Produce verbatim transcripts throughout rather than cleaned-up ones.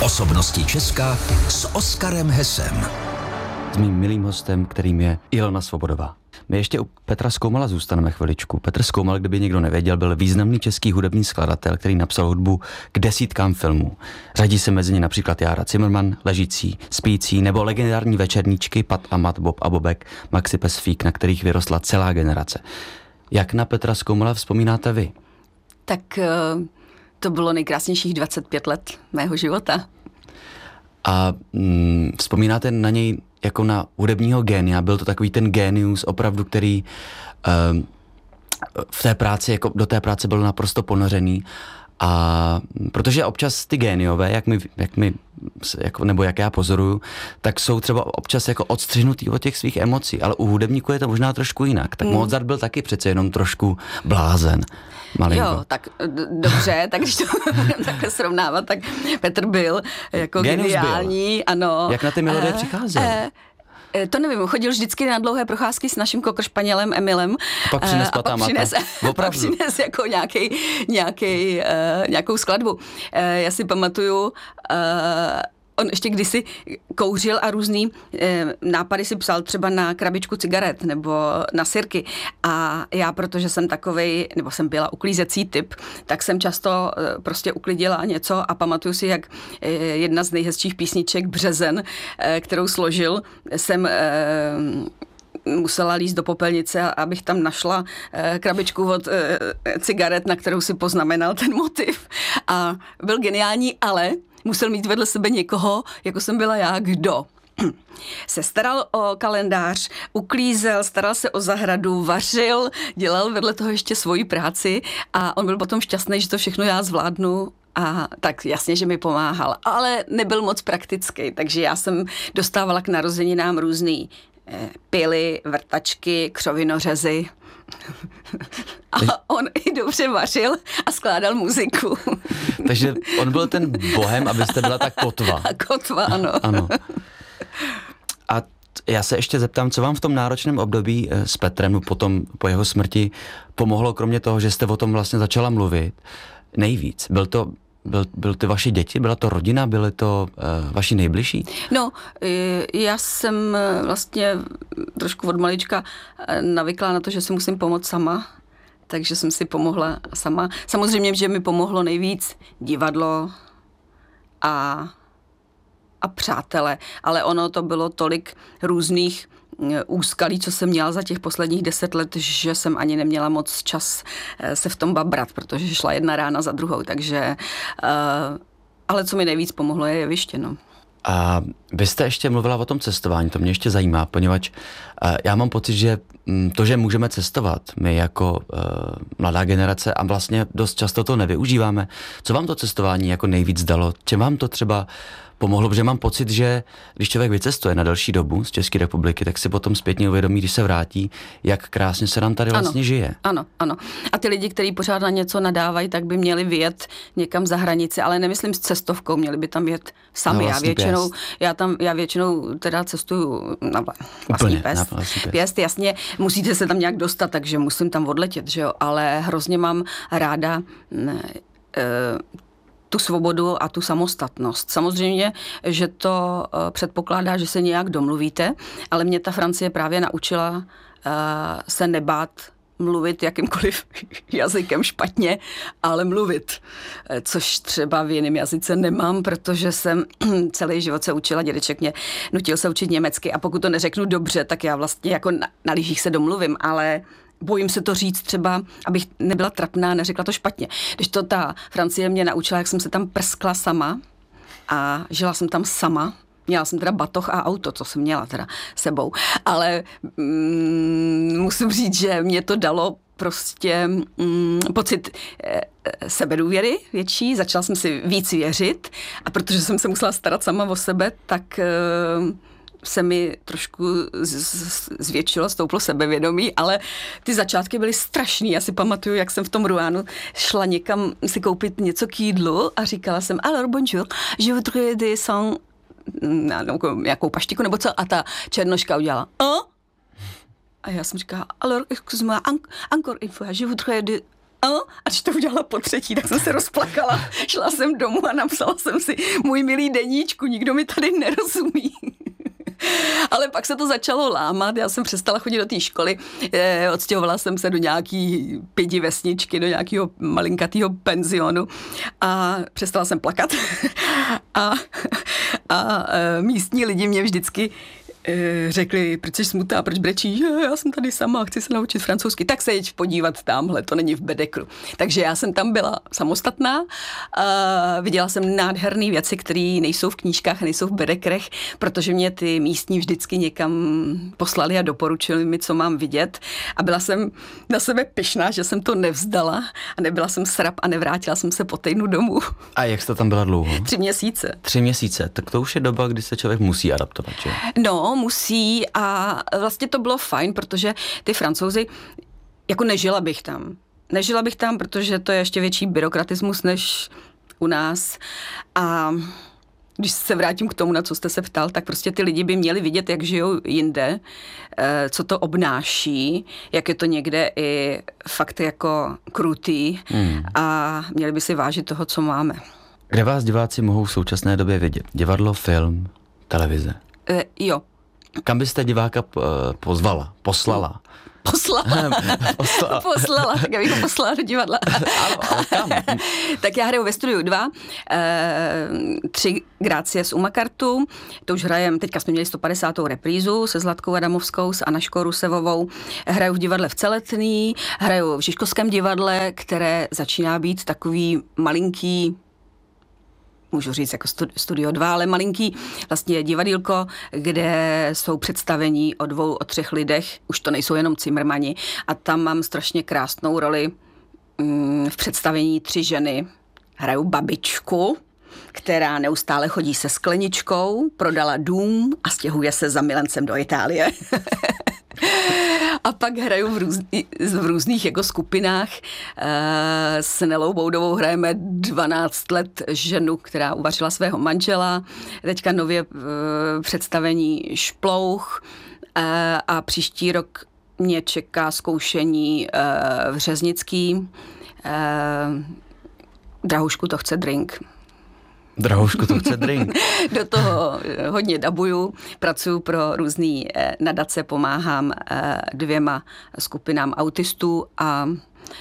Osobnosti Česka s Oskarem Hesem. S mým milým hostem, kterým je Ilona Svobodová. My ještě u Petra Skoumala zůstaneme chviličku. Petr Skoumal, kdyby někdo nevěděl, byl významný český hudební skladatel, který napsal hudbu k desítkám filmů. Řadí se mezi ně například Jára Cimrman, Ležící, Spící nebo legendární večerníčky Pat a Mat, Bob a Bobek, Maxi Pes Fík, na kterých vyrostla celá generace. Jak na Petra Skoumala vzpomínáte vy? Tak to bylo nejkrásnějších dvacet pět let mého života. A mm, vzpomínáte na něj jako na hudebního génia? Byl to takový ten génius opravdu, který uh, v té práci, jako do té práce byl naprosto ponořený. A protože občas ty géniové, jak my, jak my jako, nebo jak já pozoruju, tak jsou třeba občas jako odstřihnutý od těch svých emocí, ale u hudebníků je to možná trošku jinak. Tak mm. Mozart byl taky přece jenom trošku blázen. Malinko. Jo, tak d- dobře, tak když to budeme takhle srovnávat, tak Petr byl jako Genius geniální, byl. ano. Jak na ty melodie eh, přicházel? Eh, To nevím, chodil vždycky na dlouhé procházky s naším kokršpanělem Emilem. A pak přines a Pata pak Mata. přines, a pak přines jako nějaký, nějaký, uh, nějakou skladbu. Uh, já si pamatuju, uh, on ještě kdysi kouřil a různý eh, nápady si psal třeba na krabičku cigaret nebo na sirky. A já, protože jsem takovej, nebo jsem byla uklízecí typ, tak jsem často eh, prostě uklidila něco a pamatuju si, jak eh, jedna z nejhezčích písniček Březen, eh, kterou složil, jsem eh, musela lízt do popelnice, abych tam našla eh, krabičku od eh, cigaret, na kterou si poznamenal ten motiv. A byl geniální, ale musel mít vedle sebe někoho, jako jsem byla já, kdo se staral o kalendář, uklízel, staral se o zahradu, vařil, dělal vedle toho ještě svoji práci a on byl potom šťastný, že to všechno já zvládnu. A tak jasně, že mi pomáhal, ale nebyl moc praktický, takže já jsem dostávala k narozeninám různý eh, pily, vrtačky, křovinořezy. A on i dobře vařil a skládal muziku. Takže on byl ten bohem, abyste byla ta kotva. A kotva, ano. Ano. A já se ještě zeptám, co vám v tom náročném období s Petrem potom po jeho smrti pomohlo, kromě toho, že jste o tom vlastně začala mluvit, nejvíc? Byl to Byl, byl ty vaši děti? Byla to rodina? Byly to uh, vaši nejbližší? No, já jsem vlastně trošku od malička navykla na to, že si musím pomoct sama, takže jsem si pomohla sama. Samozřejmě, že mi pomohlo nejvíc divadlo a, a přátelé, ale ono to bylo tolik různých úskalí, co jsem měla za těch posledních deset let, že jsem ani neměla moc čas se v tom babrat, protože šla jedna rána za druhou, takže uh, ale co mi nejvíc pomohlo je jeviště, no. A vy jste ještě mluvila o tom cestování, to mě ještě zajímá, poněvadž uh, já mám pocit, že um, to, že můžeme cestovat, my jako uh, mladá generace a vlastně dost často to nevyužíváme. Co vám to cestování jako nejvíc dalo? Čem vám to třeba pomohlo, protože mám pocit, že když člověk vycestuje na delší dobu z České republiky, tak si potom zpětně uvědomí, když se vrátí, jak krásně se nám tady vlastně ano, žije. Ano, ano. A ty lidi, kteří pořád na něco nadávají, tak by měli vyjet někam za hranici, ale nemyslím s cestovkou, měli by tam jet sami. No, já většinou, já tam, já většinou teda cestuju na vlastní Úplně, pěst. Na vlastní pěst. Pěst, jasně, musíte se tam nějak dostat, takže musím tam odletět, že jo, ale hrozně mám ráda ne, e, tu svobodu a tu samostatnost. Samozřejmě, že to uh, předpokládá, že se nějak domluvíte, ale mě ta Francie právě naučila uh, se nebát mluvit jakýmkoliv jazykem špatně, ale mluvit. Což třeba v jiném jazyce nemám, protože jsem celý život se učila, dědeček mě nutil se učit německy a pokud to neřeknu dobře, tak já vlastně jako na, na lyžích se domluvím, ale bojím se to říct třeba, abych nebyla trapná, neřekla to špatně. Když to ta Francie mě naučila, jak jsem se tam prskla sama a žila jsem tam sama. Měla jsem teda batoh a auto, co jsem měla teda sebou. Ale mm, musím říct, že mě to dalo prostě mm, pocit e, sebedůvěry větší. Začala jsem si víc věřit a protože jsem se musela starat sama o sebe, tak... E, se mi trošku zvětšilo, stouplo sebevědomí, ale ty začátky byly strašný. Já si pamatuju, jak jsem v tom Ruánu šla někam si koupit něco k jídlu a říkala jsem, alors bonjour, je voudrais des sans... nějakou paštiku nebo co? A ta černoška udělala, a? A já jsem říkala, alors excuse-moi, encore une fois, je voudrais des... a, a když to udělala po třetí, tak jsem se rozplakala. Šla jsem domů a napsala jsem si můj milý deníčku, nikdo mi tady nerozumí. Ale pak se to začalo lámat, já jsem přestala chodit do té školy, eh, odstěhovala jsem se do nějaký pěti vesničky, do nějakého malinkatého penzionu a přestala jsem plakat. a a eh, místní lidi mě vždycky řekli, proč jsi smutná, proč brečíš, já jsem tady sama, chci se naučit francouzsky, tak se jeď podívat tamhle, to není v Bedekru. Takže já jsem tam byla samostatná, a viděla jsem nádherné věci, které nejsou v knížkách, nejsou v Bedekrech, protože mě ty místní vždycky někam poslali a doporučili mi, co mám vidět a byla jsem na sebe pyšná, že jsem to nevzdala a nebyla jsem srab a nevrátila jsem se po týdnu domů. A jak jste tam byla dlouho? Tři měsíce. Tři měsíce, tak to už je doba, kdy se člověk musí adaptovat, že? No, musí a vlastně to bylo fajn, protože ty Francouzi, jako nežila bych tam. Nežila bych tam, protože to je ještě větší byrokratismus než u nás a když se vrátím k tomu, na co jste se ptal, tak prostě ty lidi by měli vidět, jak žijou jinde, co to obnáší, jak je to někde i fakt jako krutý hmm. a měli by si vážit toho, co máme. Kde vás diváci mohou v současné době vidět? Divadlo, film, televize? E, jo. Kam byste diváka pozvala, poslala? Poslala. poslala. poslala, tak já bych ho poslala do divadla. Ano, ale kam? Tak já hraju ve Studiu dva, e, tři Grácie z Umakartu, to už hrajem, teďka jsme měli sto padesátou reprízu se Zlatkou Adamovskou, s Anaškou Rusevovou, hraju v divadle v Celetný, hraju v Žižkovském divadle, které začíná být takový malinký, můžu říct jako Studio dva, ale malinký vlastně divadýlko, kde jsou představení o dvou, o třech lidech, už to nejsou jenom cimrmani a tam mám strašně krásnou roli mm, v představení Tři ženy. Hraju babičku, která neustále chodí se skleničkou, prodala dům a stěhuje se za milencem do Itálie. A pak hraju v, různý, v různých jako skupinách. E, s Nelou Boudovou hrajeme dvanáct let ženu, která uvařila svého manžela. Teďka nově e, představení Šplouch e, a příští rok mě čeká zkoušení e, v Řeznický. E, Drahušku to chce drink. Drahušku to chce drink. Do toho hodně dabuju, pracuji pro různé nadace, pomáhám dvěma skupinám autistů a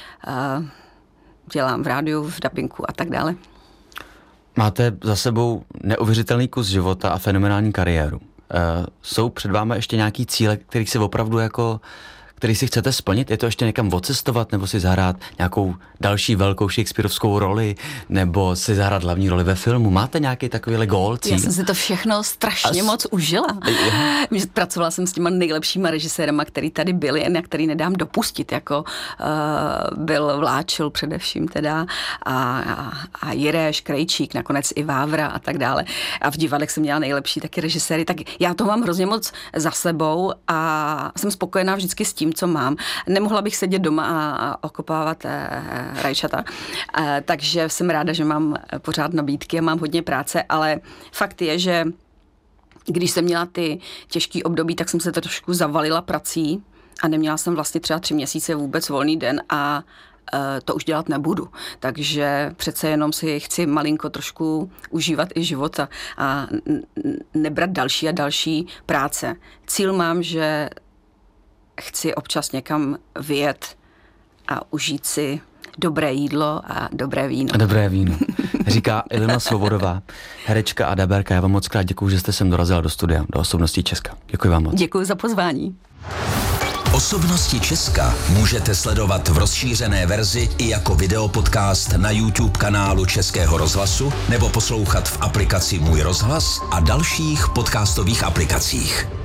dělám v rádiu, v dabinku a tak dále. Máte za sebou neuvěřitelný kus života a fenomenální kariéru. Jsou před vámi ještě nějaký cíle, kterých si opravdu jako který si chcete splnit? Je to ještě někam odcestovat, nebo si zahrát nějakou další velkou shakespearovskou roli, nebo si zahrát hlavní roli ve filmu? Máte nějaký takovýhle gól, cíl? Já jsem si to všechno strašně As... moc užila. Pracovala jsem s těma nejlepšíma režisérama, který tady byli, na který nedám dopustit, jako uh, byl Vláčil především teda a, a, a Jireš, Krejčík, nakonec i Vávra a tak dále. A v divadlech jsem měla nejlepší taky režiséry, tak já to mám hrozně moc za sebou a jsem spokojená vždycky s tím, co mám. Nemohla bych sedět doma a, a okopávat eh, rajčata, eh, takže jsem ráda, že mám pořád nabídky a mám hodně práce, ale fakt je, že když jsem měla ty těžký období, tak jsem se trošku zavalila prací a neměla jsem vlastně třeba tři měsíce vůbec volný den a eh, to už dělat nebudu. Takže přece jenom si chci malinko trošku užívat i života a nebrat další a další práce. Cíl mám, že chci občas někam vyjet a užít si dobré jídlo a dobré víno. A dobré víno. Říká Ilona Svobodová, herečka a daberka. Já vám moc krát děkuju, že jste sem dorazila do studia, do Osobností Česka. Děkuji vám moc. Děkuji za pozvání. Osobnosti Česka můžete sledovat v rozšířené verzi i jako videopodcast na YouTube kanálu Českého rozhlasu nebo poslouchat v aplikaci Můj rozhlas a dalších podcastových aplikacích.